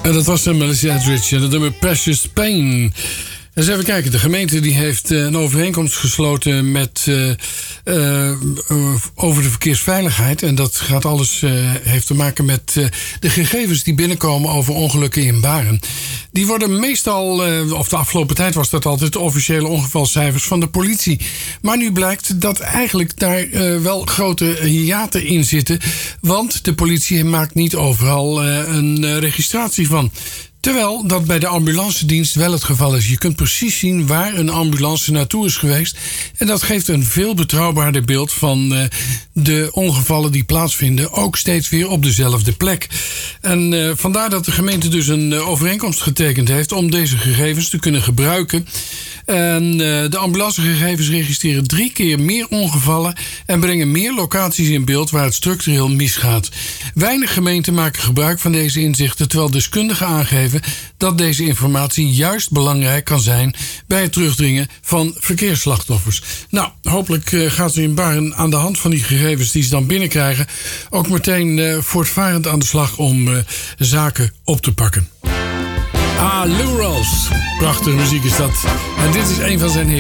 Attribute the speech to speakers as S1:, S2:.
S1: En dat was Melissa Etheridge en het nummer Precious Pain. Eens even kijken, de gemeente die heeft een overeenkomst gesloten met over de verkeersveiligheid. En dat gaat alles heeft te maken met de gegevens die binnenkomen over ongelukken in Baren. Die worden meestal, of de afgelopen tijd was dat altijd, de officiële ongevalcijfers van de politie. Maar nu blijkt dat eigenlijk daar wel grote hiaten in zitten. Want de politie maakt niet overal een registratie van. Terwijl dat bij de ambulancedienst wel het geval is. Je kunt precies zien waar een ambulance naartoe is geweest. En dat geeft een veel betrouwbaarder beeld van de ongevallen die plaatsvinden. Ook steeds weer op dezelfde plek. En vandaar dat de gemeente dus een overeenkomst getekend heeft om deze gegevens te kunnen gebruiken. En de ambulancegegevens registreren 3 keer meer ongevallen en brengen meer locaties in beeld waar het structureel misgaat. Weinig gemeenten maken gebruik van deze inzichten, terwijl deskundigen aangeven dat deze informatie juist belangrijk kan zijn bij het terugdringen van verkeersslachtoffers. Nou, hopelijk gaat ze in Baren aan de hand van die gegevens die ze dan binnenkrijgen ook meteen voortvarend aan de slag om zaken op te pakken. Lou Rawls. Prachtige muziek is dat. En dit is een van zijn hits.